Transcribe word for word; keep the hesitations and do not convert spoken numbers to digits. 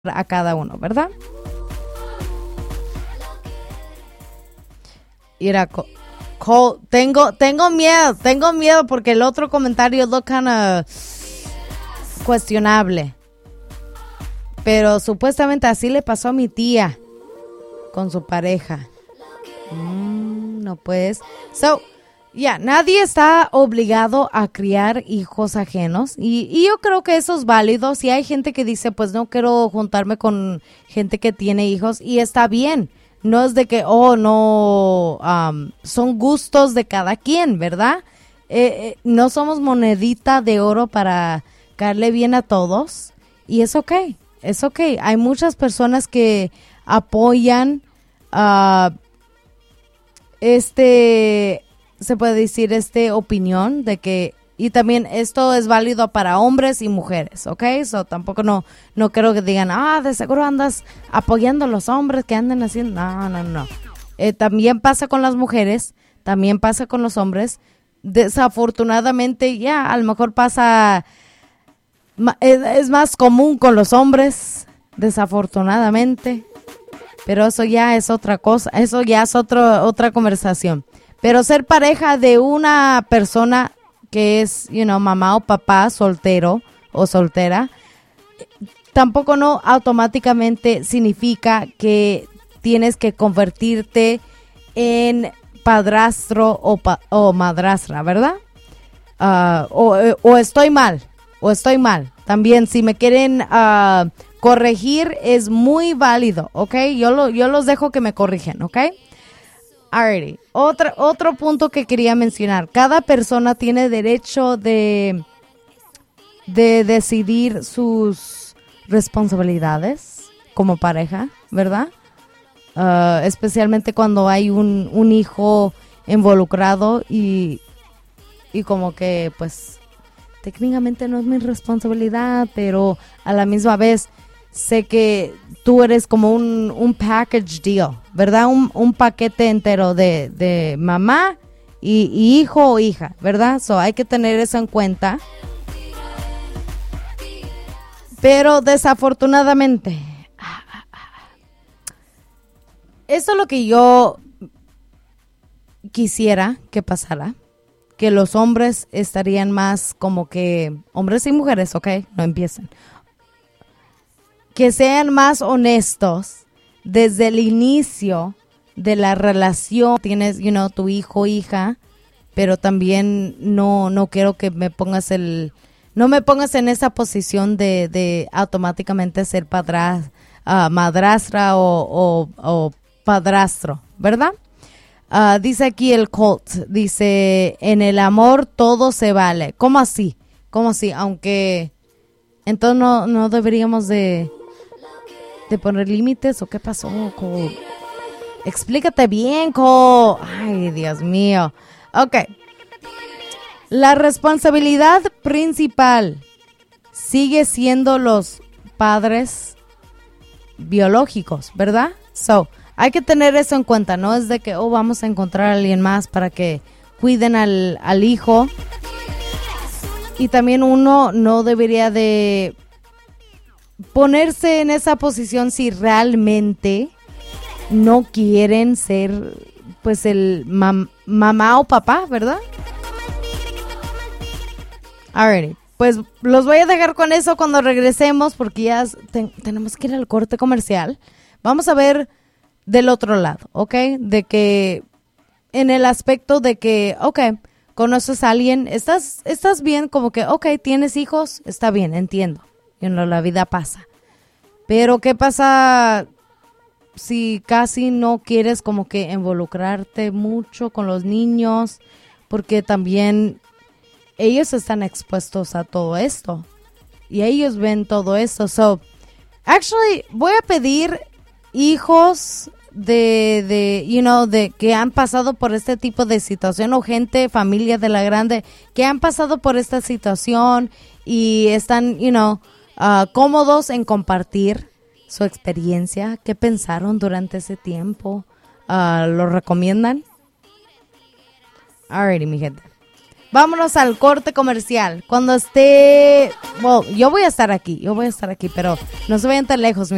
a cada uno, ¿verdad? Mira, co- co- tengo, tengo miedo, tengo miedo porque el otro comentario lo kinda cuestionable. Pero supuestamente así le pasó a mi tía con su pareja. Mm, no puedes. So, ya, yeah, nadie está obligado a criar hijos ajenos. Y, y yo creo que eso es válido. Si hay gente que dice, pues no quiero juntarme con gente que tiene hijos. Y está bien. No es de que, oh, no, um, son gustos de cada quien, ¿verdad? Eh, eh, no somos monedita de oro para caerle bien a todos. Y es ok, es ok. Hay muchas personas que apoyan uh, este, se puede decir, este opinión de que, y también esto es válido para hombres y mujeres, ¿ok? So, tampoco no, no creo que digan, ah, de seguro andas apoyando a los hombres que anden haciendo, no, no, no. Eh, también pasa con las mujeres, también pasa con los hombres. Desafortunadamente, ya, a lo mejor pasa, es, es más común con los hombres, desafortunadamente. Pero eso ya es otra cosa, eso ya es otro, otra conversación. Pero ser pareja de una persona que es, you know, mamá o papá soltero o soltera, tampoco no automáticamente significa que tienes que convertirte en padrastro o, pa- o madrastra, ¿verdad? Uh, o, o estoy mal, o estoy mal. También si me quieren uh, corregir es muy válido, ¿ok? Yo, lo, yo los dejo que me corrigen, ¿ok? Alrighty. Otro, otro punto que quería mencionar. Cada persona tiene derecho de, de decidir sus responsabilidades como pareja, ¿verdad? Uh, especialmente cuando hay un, un hijo involucrado y, y como que pues técnicamente no es mi responsabilidad, pero a la misma vez sé que tú eres como un, un package deal, ¿verdad? Un, un paquete entero de, de mamá y, y hijo o hija, ¿verdad? So hay que tener eso en cuenta. Pero desafortunadamente, eso es lo que yo quisiera que pasara. Que los hombres estarían más como que, hombres y mujeres, ok, no empiecen. Que sean más honestos desde el inicio de la relación. Tienes, you know, tu hijo, hija, pero también no, no quiero que me pongas el, no me pongas en esa posición de, de automáticamente ser padra, uh, madrastra o, o, o padrastro, ¿verdad? Uh, dice aquí el Colt, dice, en el amor todo se vale. ¿Cómo así? ¿Cómo así? Aunque, entonces no, no deberíamos de, de poner límites, ¿o qué pasó, Colt? Explícate bien, Colt. Ay, Dios mío. Ok. La responsabilidad principal sigue siendo los padres biológicos, ¿verdad? So, hay que tener eso en cuenta, no es de que, oh, vamos a encontrar a alguien más para que cuiden al, al hijo. Y también uno no debería de ponerse en esa posición si realmente no quieren ser, pues, el mam- mamá o papá, ¿verdad? Alrighty, pues los voy a dejar con eso cuando regresemos porque ya ten- tenemos que ir al corte comercial. Vamos a ver del otro lado, ¿ok? De que en el aspecto de que, ok, conoces a alguien, estás, estás bien, como que, ok, tienes hijos, está bien, entiendo. You know, la vida pasa. Pero ¿qué pasa si casi no quieres como que involucrarte mucho con los niños? Porque también ellos están expuestos a todo esto. Y ellos ven todo esto. So, actually, voy a pedir hijos de, de, you know, de que han pasado por este tipo de situación o gente, familia de la grande, que han pasado por esta situación y están, you know, uh, cómodos en compartir su experiencia, qué pensaron durante ese tiempo, uh, ¿lo recomiendan? Alrighty, mi gente. Vámonos al corte comercial. Cuando esté, well, yo voy a estar aquí, yo voy a estar aquí, pero no se vayan tan lejos, mi